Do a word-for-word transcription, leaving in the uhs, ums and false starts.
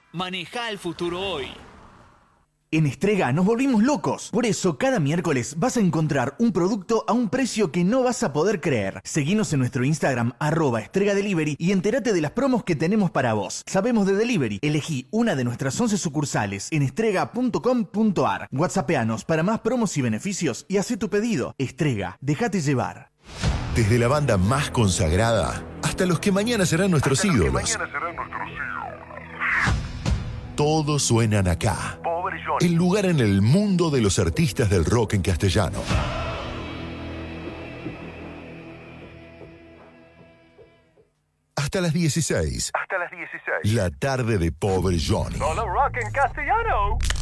Maneja el futuro hoy. En Estrega nos volvimos locos. Por eso, cada miércoles vas a encontrar un producto a un precio que no vas a poder creer. Seguinos en nuestro Instagram, arroba Estrega Delivery, y entérate de las promos que tenemos para vos. Sabemos de delivery. Elegí una de nuestras once sucursales en estrega punto com punto ar. WhatsAppeanos para más promos y beneficios y hacé tu pedido. Estrega, déjate llevar. Desde la banda más consagrada hasta los que mañana serán nuestros Hasta los que ídolos. mañana serán nuestros ídolos. Todos suenan acá. Pobre Johnny. El lugar en el mundo de los artistas del rock en castellano. Hasta las dieciséis. Hasta las dieciséis. La tarde de Pobre Johnny. Solo rock en castellano.